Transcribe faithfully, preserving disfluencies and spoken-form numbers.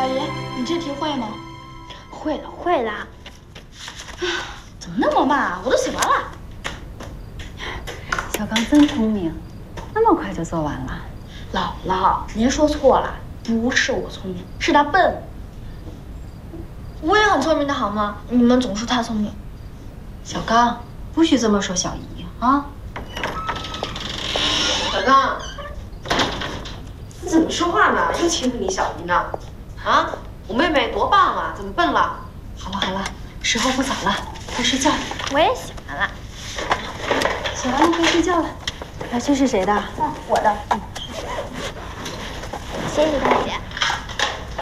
小姨，你这题会吗？ 会了，会了。 啊，怎么那么慢啊？我都写完了。 小刚真聪明，那么快就做完了。 姥姥，您说错了，不是我聪明，是他笨。我也很聪明的好吗？你们总说他聪明。 小刚，不许这么说小姨啊！ 小刚，你怎么说话呢？又欺负你小姨呢？啊，我妹妹多棒啊，怎么笨了？ 好了好了，时候不早了，该睡觉了。 我也写完了。 写完了该睡觉了。来，这是谁的？ 我的。 谢谢大姐。